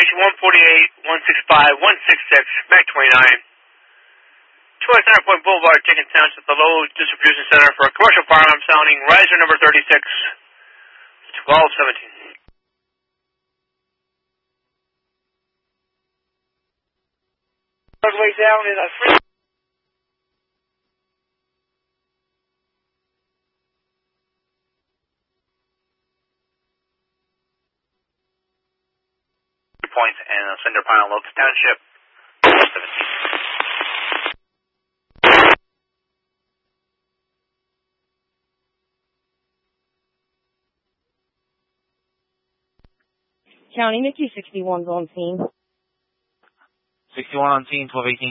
Station 148, 165, 166, Mac 29. 2 Center Point Boulevard, Chicken Township, the low distribution center for a commercial firearm sounding riser number 36, 1217. Way down in a free points and Cinder Pine, Lopes Township. 17. County, Nikki 61's on scene. 61 on scene, 1218.